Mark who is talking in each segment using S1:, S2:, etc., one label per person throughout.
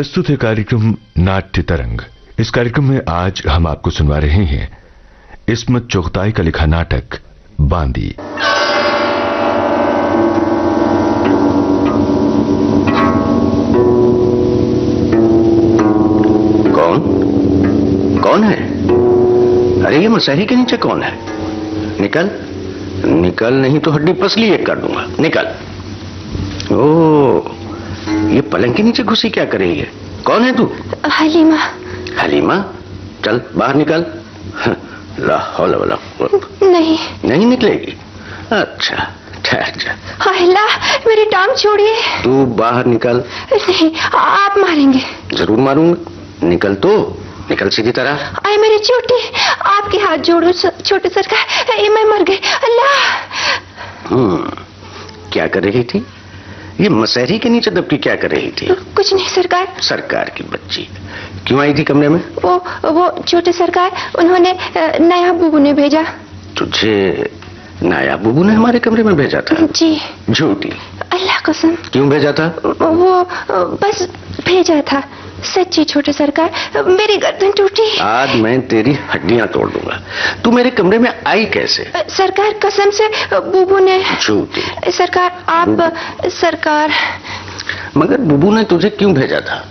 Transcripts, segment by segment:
S1: प्रस्तुत है कार्यक्रम नाट्य तरंग। इस कार्यक्रम में आज हम आपको सुनवा रहे हैं इस्मत चुगताई का लिखा नाटक बांदी।
S2: कौन है? अरे ये मसहरी के नीचे कौन है? निकल निकल, नहीं तो हड्डी पसली एक कर दूंगा। निकल। ओ, ये पलंग के नीचे घुसी क्या कर रही है? कौन है तू?
S3: हलीमा।
S2: हलीमा? चल बाहर निकल। ला हौला वाला। नहीं निकलेगी। अच्छा ठहर जा।
S3: अल्लाह, मेरी टांग छोड़िए।
S2: तू बाहर निकल।
S3: नहीं, आप मारेंगे।
S2: जरूर मारूंगा। निकल तो निकल सीधी तरह।
S3: आए मेरी चोटी, आपके हाथ जोड़ो छोटे सरकार, मैं मर गई। अल्लाह।
S2: क्या कर रही थी? ये मसहरी के नीचे दबकी क्या कर रही थी?
S3: कुछ नहीं सरकार।
S2: सरकार की बच्ची क्यों आई थी कमरे में?
S3: वो छोटे सरकार, उन्होंने नया बुबू ने भेजा।
S2: तुझे नया बुबू ने हमारे कमरे में भेजा था?
S3: जी।
S2: झूठी।
S3: अल्लाह कसम।
S2: क्यों भेजा था?
S3: वो बस भेजा था। सच्ची छोटे सरकार, मेरी गर्दन टूटी।
S2: आज मैं तेरी हड्डियां तोड़ दूंगा। तू मेरे कमरे में आई कैसे?
S3: सरकार कसम से बुबू ने।
S2: झूठी।
S3: सरकार आप सरकार।
S2: मगर बुबू ने तुझे क्यों भेजा था?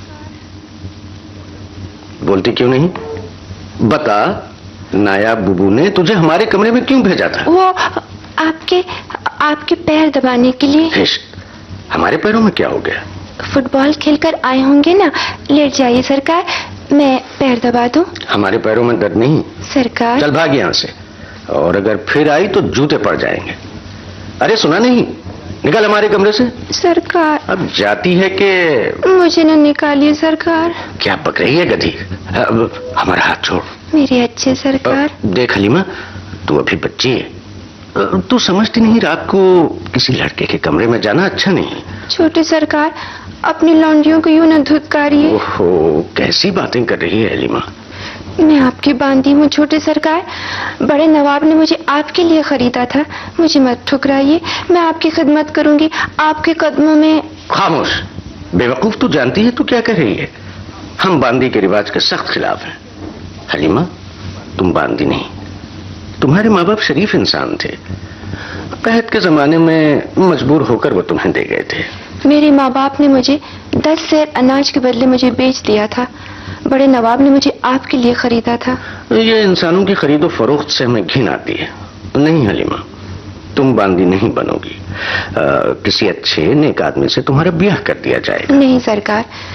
S2: बोलती क्यों नहीं? बता, नाया बुबू ने तुझे हमारे कमरे में क्यों भेजा था?
S3: वो आपके पैर दबाने के लिए।
S2: हमारे पैरों में क्या हो गया?
S3: फुटबॉल खेलकर आए होंगे ना, लेट जाइए सरकार, मैं पैर दबा दूं। हमारे
S2: पैरों में दर्द नहीं
S3: सरकार।
S2: चल भाग यहाँ से, और अगर फिर आई तो जूते पड़ जाएंगे। अरे सुना नहीं? निकल हमारे कमरे से।
S3: सरकार।
S2: अब जाती है कि?
S3: मुझे न निकालिए सरकार।
S2: क्या पक रही है गधी? अब हमारा हाथ छोड़।
S3: मेरे अच्छे सरकार।
S2: देख हलीमा, तू अभी बच्ची है। तू समझती नहीं, रात को किसी लड़के के कमरे में जाना अच्छा नहीं।
S3: छोटे सरकार, अपनी लौंडियों को यूं न धुतकारिए।
S2: ओहो, कैसी बातें कर रही है हलीमा?
S3: मैं आपकी बांदी हूँ छोटे सरकार। बड़े नवाब ने मुझे आपके लिए खरीदा था। मुझे मत ठुकराइए, मैं आपकी खिदमत करूंगी, आपके कदमों में।
S2: खामोश बेवकूफ, तू जानती है तू क्या कर रही है? हम बांदी के रिवाज के सख्त खिलाफ हैं। हलीमा, तुम बांदी नहीं, तुम्हारे माँ बाप शरीफ इंसान थे। कहत के जमाने में मजबूर होकर वो तुम्हें दे गए थे।
S3: मेरे माँ बाप ने मुझे 10 सेर अनाज के बदले मुझे बेच दिया था। बड़े नवाब ने मुझे आपके लिए खरीदा था।
S2: ये इंसानों की खरीदो फरोख्त से हमें घिन आती है। नहीं हलीमा, तुम बांदी नहीं बनोगी। किसी अच्छे नेक आदमी से तुम्हारा ब्याह कर दिया जाएगा।
S3: नहीं सरकार,